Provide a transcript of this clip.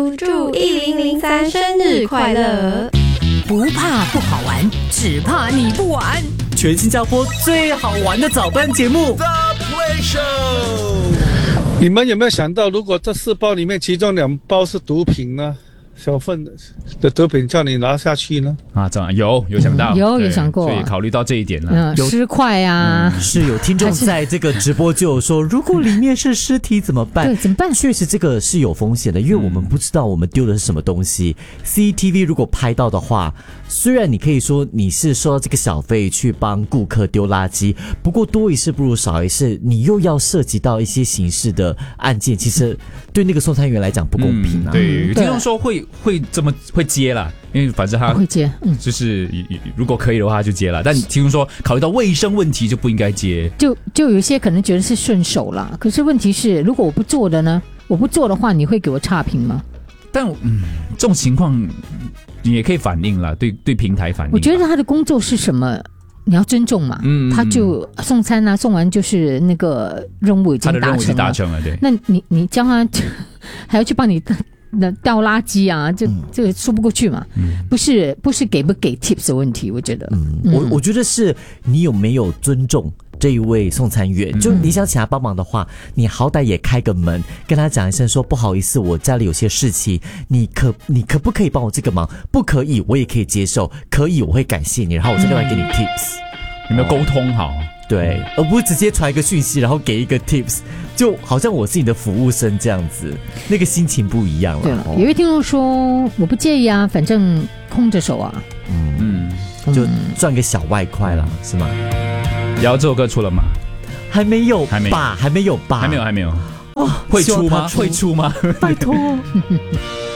祝1003生日快乐！ 不怕不好玩，只怕你不玩。 全新加坡最好玩的早班节目 The Play Show。 你们有没有想到，如果这4包里面其中2包是毒品呢？小份的毒品叫你拿下去呢？ 啊，这样有想到， 有想过， 所以考虑到这一点了。 尸块啊， 是有听众在这个直播就有说，如果里面是尸体怎么办？ 对，怎么办？ 确实这个是有风险的，因为我们不知道我们丢的是什么东西。CCTV 如果拍到的话，虽然你可以说你是收到这个小费去帮顾客丢垃圾，不过多一事不如少一事，你又要涉及到一些刑事的案件，其实对那个送餐员来讲不公平啊。 对，有听众说会这么会接啦，因为反正他会接， 就是如果可以的话就接了，但听说考虑到卫生问题就不应该接， 就有一些可能觉得是顺手啦，可是问题是如果我不做的呢？我不做的话，你会给我差评吗？ 但这种情况你也可以反映啦，对平台反映。 我觉得他的工作是什么？你要尊重嘛，他就送餐啊，送完就是那个任务已经达成了，他的任务已经达成了，对。 那你叫他还要去帮你倒垃圾啊，这个说不过去嘛，不是给不给 tips 的问题，我觉得， 我觉得是你有没有尊重这一位送餐员，就你想请他帮忙的话，你好歹也开个门，跟他讲一声说不好意思，我家里有些事情，你可不可以帮我这个忙？不可以，我也可以接受，可以我会感谢你，然后我再另外给你 tips。 有没有沟通好？ 对，而不是直接传一个讯息，然后给一个 tips， 就好像我是你的服务生这样子，那个心情不一样了。 对了，有位听众说我不介意啊，反正空着手啊， 就赚个小外快啦，是吗？ 然后这首歌出了吗？ 还没有吧？ 还没有。哦，会出吗？会出吗？ 拜托。